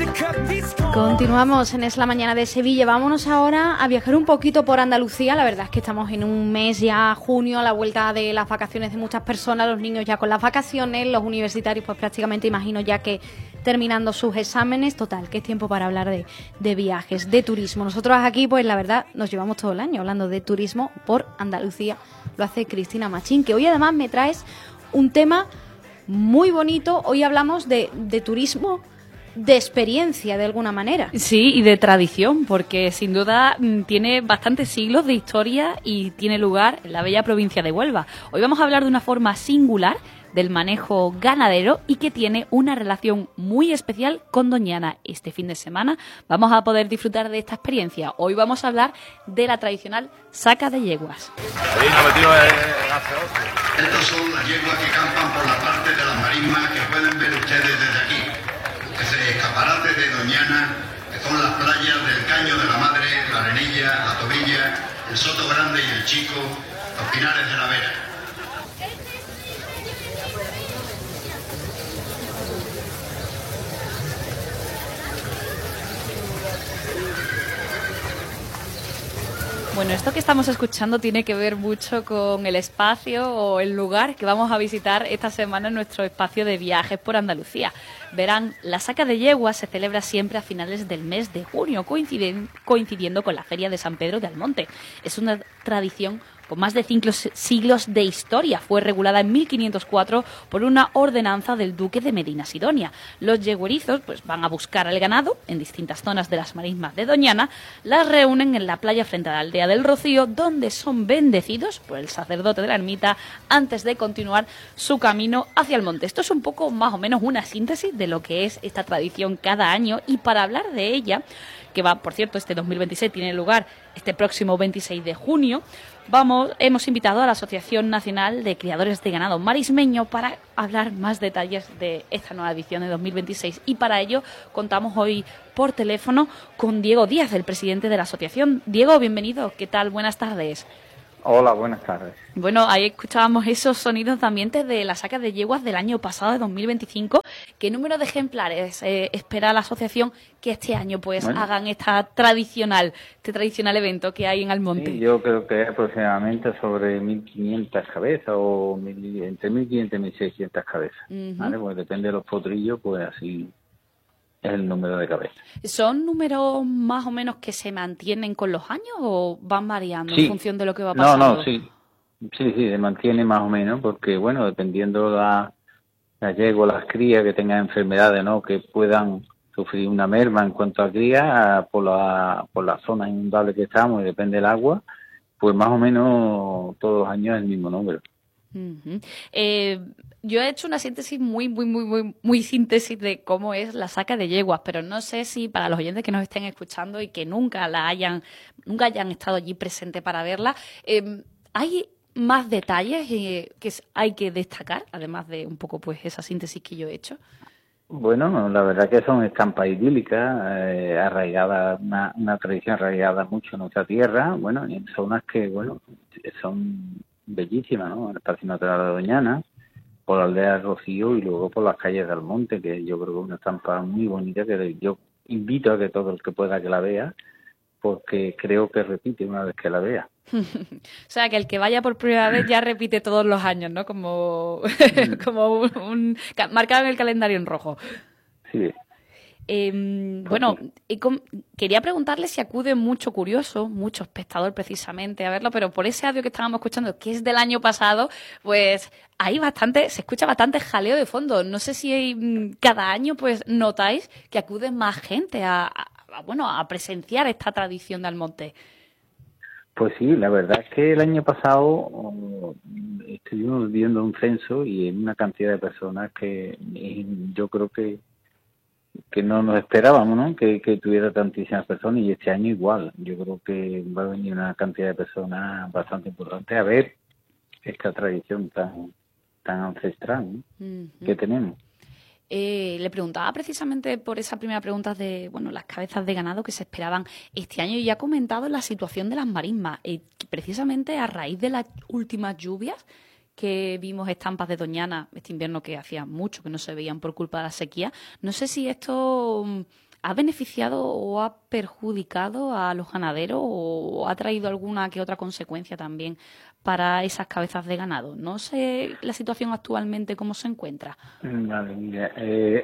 Continuamos en Es la Mañana de Sevilla. Vámonos ahora a viajar un poquito por Andalucía. La verdad es que estamos en un mes ya, junio, a la vuelta de las vacaciones de muchas personas, los niños ya con las vacaciones, los universitarios pues prácticamente imagino ya que terminando sus exámenes. Total, que es tiempo para hablar de viajes, de turismo. Nosotros aquí pues la verdad nos llevamos todo el año hablando de turismo por Andalucía. Lo hace Cristina Machín, que hoy además me traes un tema muy bonito. Hoy hablamos de turismo de experiencia, de alguna manera. Sí, y de tradición, porque sin duda tiene bastantes siglos de historia y tiene lugar en la bella provincia de Huelva. Hoy vamos a hablar de una forma singular del manejo ganadero y que tiene una relación muy especial con Doñana. Este fin de semana vamos a poder disfrutar de esta experiencia. Hoy vamos a hablar de la tradicional saca de yeguas. Estas son las yeguas que campan por la parte de las marismas que pueden ver ustedes desde aquí. Es el escaparate de Doñana, que son las playas del Caño de la Madre, la Arenilla, la Tobilla, el Soto Grande y el Chico, los Pinares de la Vera. Bueno, esto que estamos escuchando tiene que ver mucho con el espacio o el lugar que vamos a visitar esta semana en nuestro espacio de viajes por Andalucía. Verán, la saca de yeguas se celebra siempre a finales del mes de junio, coincidiendo con la Feria de San Pedro de Almonte. Es una tradición con más de 5 siglos de historia. Fue regulada en 1504 por una ordenanza del duque de Medina Sidonia. Los yeguerizos pues, van a buscar al ganado en distintas zonas de las marismas de Doñana, las reúnen en la playa frente a la aldea del Rocío, donde son bendecidos por el sacerdote de la ermita antes de continuar su camino hacia el monte. Esto es un poco más o menos una síntesis de lo que es esta tradición cada año, y para hablar de ella, que va, por cierto, este 2026 tiene lugar este próximo 26 de junio, hemos invitado a la Asociación Nacional de Criadores de Ganado Marismeño para hablar más detalles de esta nueva edición de 2026. Y para ello contamos hoy por teléfono con Diego Díaz, el presidente de la asociación. Diego, bienvenido. ¿Qué tal? Buenas tardes. Hola, buenas tardes. Bueno, ahí escuchábamos esos sonidos de ambiente de la saca de yeguas del año pasado, de 2025. ¿Qué número de ejemplares espera la asociación que este año pues hagan este tradicional evento que hay en Almonte? Sí, yo creo que aproximadamente sobre 1.500 cabezas o entre 1.500 y 1.600 cabezas. ¿Vale? Pues depende de los potrillos, pues así es el número de cabezas. ¿Son números más o menos que se mantienen con los años o van variando en función de lo que va pasando? Sí, se mantiene más o menos, porque bueno, dependiendo las yeguas, las crías que tengan enfermedades, ¿no?, que puedan sufrir una merma en cuanto a cría por la zona inundable que estamos, y depende del agua, pues más o menos todos los años es el mismo número. Yo he hecho una síntesis muy síntesis de cómo es la saca de yeguas, pero no sé si para los oyentes que nos estén escuchando y que nunca hayan estado allí presente para verla, ¿hay más detalles que hay que destacar, además de un poco pues esa síntesis que yo he hecho? Bueno, la verdad que son estampas idílicas, arraigadas, una tradición arraigada mucho en nuestra tierra, bueno, en zonas que, bueno, son bellísimas, ¿no? El Espacio Natural de Doñana, por la aldea del Rocío y luego por las calles del Monte, que yo creo que es una estampa muy bonita que yo invito a que todo el que pueda que la vea, porque creo que repite una vez que la vea. O sea, que el que vaya por primera vez ya repite todos los años, ¿no? Como marcado en el calendario en rojo. Sí. Bueno, quería preguntarle si acude mucho curioso, mucho espectador precisamente a verlo, pero por ese audio que estábamos escuchando, que es del año pasado, pues se escucha bastante jaleo de fondo. No sé si cada año pues notáis que acude más gente a presenciar esta tradición de Almonte. Pues sí, la verdad es que el año pasado estuvimos viendo un censo y en una cantidad de personas que yo creo que no nos esperábamos, ¿no?, que tuviera tantísimas personas, y este año igual. Yo creo que va a venir una cantidad de personas bastante importante a ver esta tradición tan ancestral, ¿no?, que tenemos. Le preguntaba precisamente por esa primera pregunta de las cabezas de ganado que se esperaban este año, y ya ha comentado la situación de las marismas, precisamente a raíz de las últimas lluvias que vimos estampas de Doñana este invierno, que hacía mucho que no se veían por culpa de la sequía. No sé si esto ¿ha beneficiado o ha perjudicado a los ganaderos o ha traído alguna que otra consecuencia también para esas cabezas de ganado? No sé la situación actualmente cómo se encuentra. Vale, mira,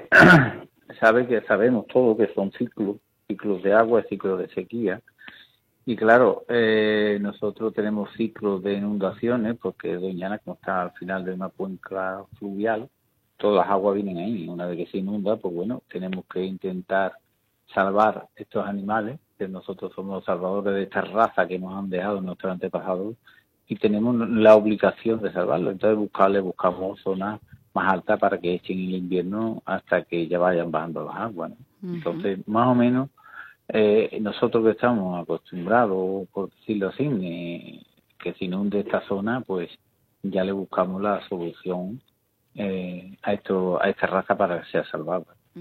sabemos todo que son ciclos de agua, ciclos de sequía. Y claro, nosotros tenemos ciclos de inundaciones porque Doñana, como está al final de una cuenca fluvial, todas las aguas vienen ahí. Una vez que se inunda, pues bueno, tenemos que intentar salvar estos animales, que nosotros somos los salvadores de esta raza que nos han dejado nuestros antepasados y tenemos la obligación de salvarlos. Entonces buscamos zonas más altas para que echen el invierno hasta que ya vayan bajando las aguas, ¿no? Entonces, más o menos, nosotros que estamos acostumbrados, por decirlo así, que se inunde esta zona, pues ya le buscamos la solución a esta raza para que sea salvada.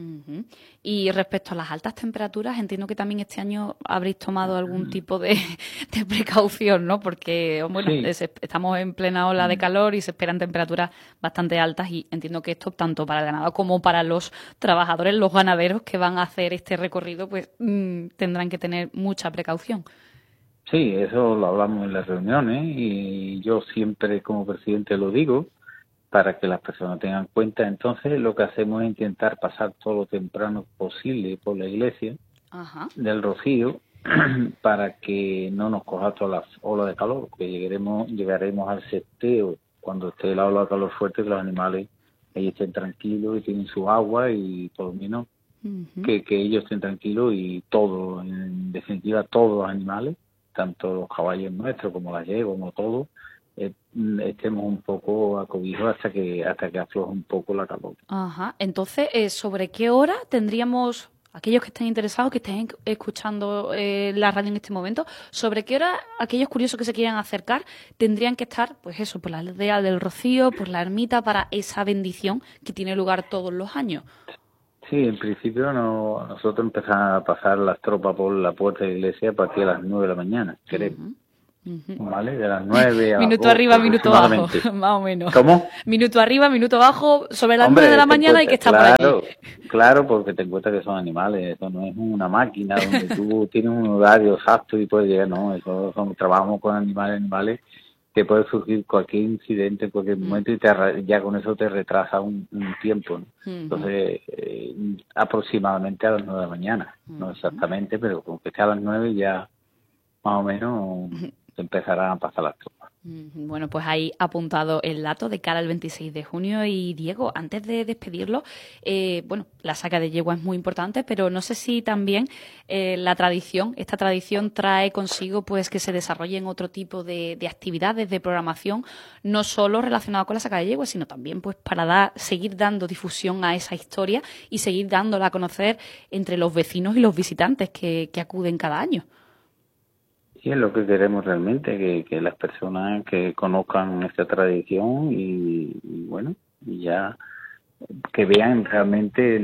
Y respecto a las altas temperaturas, entiendo que también este año habréis tomado algún tipo de precaución, ¿no? Porque bueno, sí, estamos en plena ola de calor y se esperan temperaturas bastante altas y entiendo que esto, tanto para el ganado como para los trabajadores, los ganaderos que van a hacer este recorrido, pues tendrán que tener mucha precaución. Sí, eso lo hablamos en las reuniones y yo siempre como presidente lo digo, para que las personas tengan cuenta. Entonces lo que hacemos es intentar pasar todo lo temprano posible por la iglesia del Rocío para que no nos coja todas las olas de calor, que llegaremos al seteo cuando esté la ola de calor fuerte, que los animales ellos estén tranquilos y tienen su agua y por lo menos que ellos estén tranquilos y todo, en definitiva todos los animales, tanto los caballos nuestros como las yeguas, como todo, estemos un poco acobijados hasta que afloje un poco la calor. Entonces, ¿sobre qué hora tendríamos, aquellos que estén interesados, que estén escuchando la radio en este momento, sobre qué hora aquellos curiosos que se quieran acercar tendrían que estar, pues eso, por la aldea del Rocío, por la ermita, para esa bendición que tiene lugar todos los años? Sí, en principio nosotros empezamos a pasar las tropas por la puerta de la iglesia a partir de las 9 de la mañana, queremos. ¿Vale? De las 9 a minuto arriba, minuto abajo, más o menos. ¿Cómo? Minuto arriba, minuto abajo, sobre las 9 de la mañana y que está por allí. Claro, porque te encuentras que son animales, eso no es una máquina donde tú tienes un horario exacto y puedes llegar, no, trabajamos con animales, te puede surgir cualquier incidente en cualquier momento y ya con eso te retrasa un tiempo, ¿no? Entonces, aproximadamente a las 9 de la mañana, no exactamente, pero con que esté a las 9 ya más o menos empezarán a pasar las tropas. Bueno, pues ahí apuntado el dato de cara al 26 de junio. Y Diego, antes de despedirlo, la saca de yegua es muy importante, pero no sé si también esta tradición trae consigo pues que se desarrollen otro tipo de actividades, de programación, no solo relacionado con la saca de yegua, sino también pues para seguir dando difusión a esa historia y seguir dándola a conocer entre los vecinos y los visitantes que acuden cada año. Sí, es lo que queremos realmente, que las personas que conozcan esta tradición y bueno, y ya que vean realmente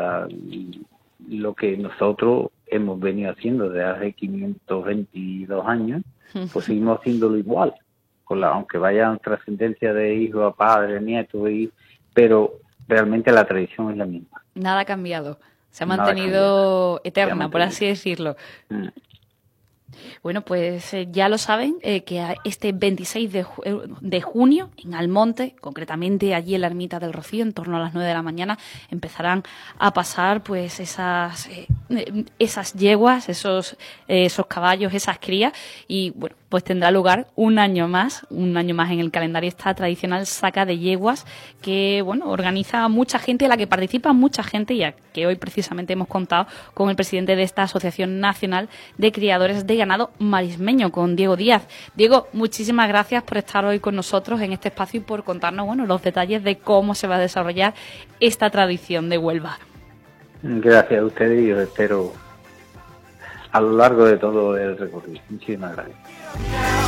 lo que nosotros hemos venido haciendo desde hace 522 años, pues seguimos haciéndolo igual, aunque vayan trascendencia de hijo a padre, nieto, pero realmente la tradición es la misma. Nada ha cambiado, se ha mantenido eterna, por así decirlo. Bueno, pues ya lo saben, que este 26 de junio en Almonte, concretamente allí en la ermita del Rocío, en torno a las 9 de la mañana, empezarán a pasar pues esas yeguas, esos caballos, esas crías, y bueno, pues tendrá lugar un año más en el calendario esta tradicional saca de yeguas que, bueno, organiza mucha gente, a la que participa mucha gente, y a que hoy precisamente hemos contado con el presidente de esta Asociación Nacional de Criadores de Ganado Marismeño, con Diego Díaz. Diego, muchísimas gracias por estar hoy con nosotros en este espacio y por contarnos, bueno, los detalles de cómo se va a desarrollar esta tradición de Huelva. Gracias a ustedes y os espero a lo largo de todo el recorrido. Muchísimas gracias.